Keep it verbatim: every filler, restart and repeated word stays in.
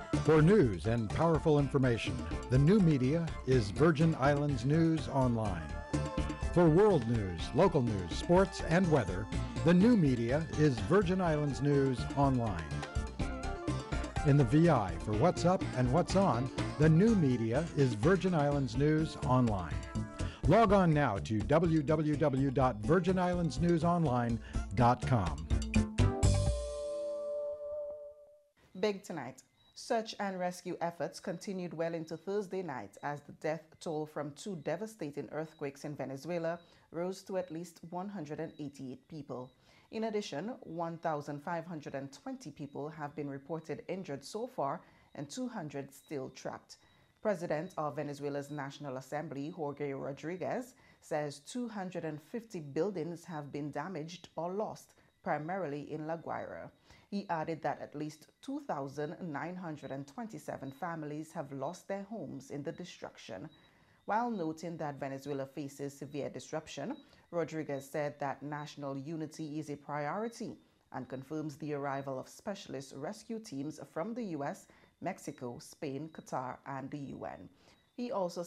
For news and powerful information, the new media is Virgin Islands News Online. For world news, local news, sports, and weather, the new media is Virgin Islands News Online. In the V I for what's up and what's on, the new media is Virgin Islands News Online. Log on now to w w w dot virgin islands news online dot com. Big tonight. Search and rescue efforts continued well into Thursday night as the death toll from two devastating earthquakes in Venezuela rose to at least one hundred eighty-eight people. In addition, one thousand five hundred twenty people have been reported injured so far and two hundred still trapped. President of Venezuela's National Assembly, Jorge Rodriguez, says two hundred fifty buildings have been damaged or lost, primarily in La Guaira. He added that at least two thousand nine hundred twenty-seven families have lost their homes in the destruction. While noting that Venezuela faces severe disruption, Rodriguez said that national unity is a priority and confirms the arrival of specialist rescue teams from the U S, Mexico, Spain, Qatar, and the U N. He also